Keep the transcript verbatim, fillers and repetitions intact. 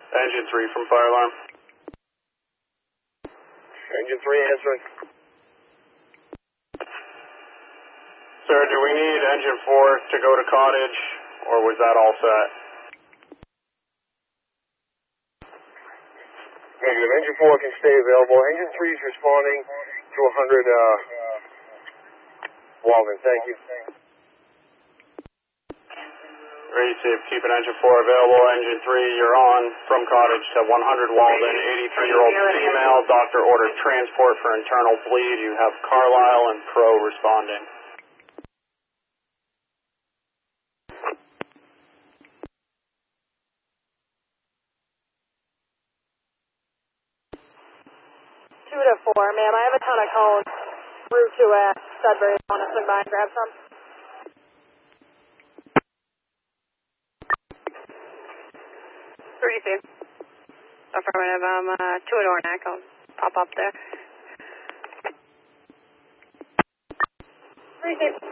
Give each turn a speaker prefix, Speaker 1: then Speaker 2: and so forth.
Speaker 1: Engine three from fire alarm.
Speaker 2: Engine three answering.
Speaker 1: Sir, do we need engine four to go to cottage, or was that all set?
Speaker 2: Negative. Engine four can stay available. Engine three is responding to one hundred uh, Walden. Thank you.
Speaker 1: Ready to keeping engine four available. Engine three, you're on from cottage to one hundred Walden. eighty-three-year-old female. Doctor ordered transport for internal bleed. You have Carlisle and Pro responding.
Speaker 3: Two to four, ma'am. I have a ton of cones. Route two at Sudbury. Want to swing by and grab some?
Speaker 4: Receive. Affirmative. I'm uh, two at Ornac. I'll pop up there.
Speaker 3: Receive.